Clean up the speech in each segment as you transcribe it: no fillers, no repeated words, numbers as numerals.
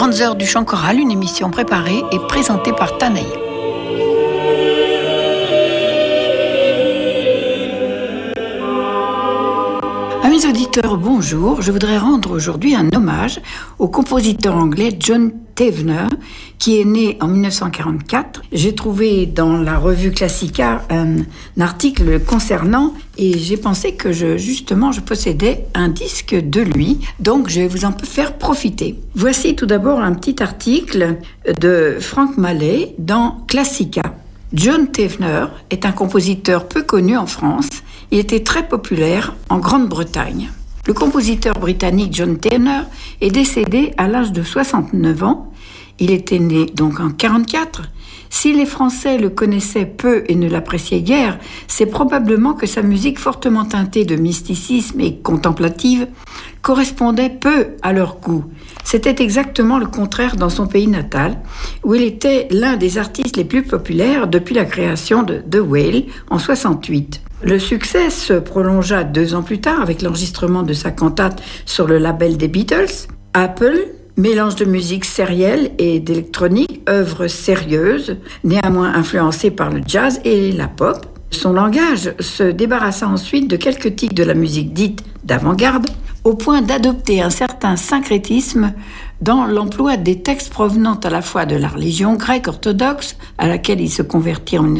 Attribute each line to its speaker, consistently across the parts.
Speaker 1: Grandes heures du chant choral, une émission préparée et présentée par Tanaï. Amis auditeurs, bonjour. Je voudrais rendre aujourd'hui un hommage au compositeur anglais John Tavener, qui est né en 1944. J'ai trouvé dans la revue Classica un article concernant et j'ai pensé que je possédais un disque de lui, donc je vais vous en faire profiter. Voici tout d'abord un petit article de Frank Mallet dans Classica. John Tavener est un compositeur peu connu en France. Il était très populaire en Grande-Bretagne. Le compositeur britannique John Tavener est décédé à l'âge de 69 ans. Il était né donc en 1944. Si les Français le connaissaient peu et ne l'appréciaient guère, c'est probablement que sa musique fortement teintée de mysticisme et contemplative correspondait peu à leur goût. C'était exactement le contraire dans son pays natal, où il était l'un des artistes les plus populaires depuis la création de The Whale en 1968. Le succès se prolongea 2 ans plus tard avec l'enregistrement de sa cantate sur le label des Beatles. Apple, mélange de musique sérielle et d'électronique, œuvre sérieuse, néanmoins influencée par le jazz et la pop. Son langage se débarrassa ensuite de quelques tics de la musique dite d'avant-garde, au point d'adopter un certain syncrétisme dans l'emploi des textes provenant à la fois de la religion grecque orthodoxe, à laquelle il se convertit en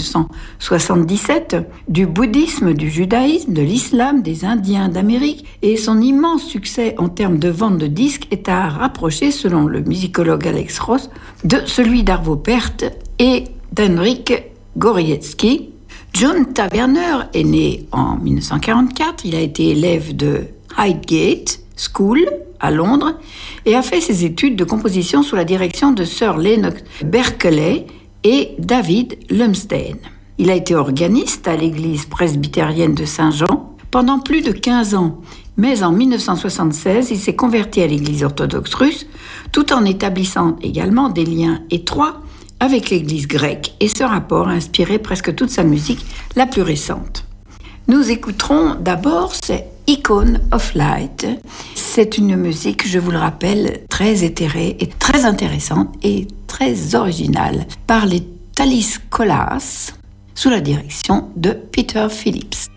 Speaker 1: 1977, du bouddhisme, du judaïsme, de l'islam, des Indiens d'Amérique, et son immense succès en termes de vente de disques est à rapprocher, selon le musicologue Alex Ross, de celui d'Arvo Pärt et d'Henryk Górecki. John Tavener est né en 1944, il a été élève de Highgate School à Londres et a fait ses études de composition sous la direction de Sir Lennox Berkeley et David Lumsden. Il a été organiste à l'église presbytérienne de Saint-Jean pendant plus de 15 ans, mais en 1976, il s'est converti à l'église orthodoxe russe tout en établissant également des liens étroits avec l'église grecque, et ce rapport a inspiré presque toute sa musique la plus récente. Nous écouterons d'abord c'est Icon of Light. C'est une musique, je vous le rappelle, très éthérée et très intéressante et très originale par les Thalis Kolas sous la direction de Peter Phillips.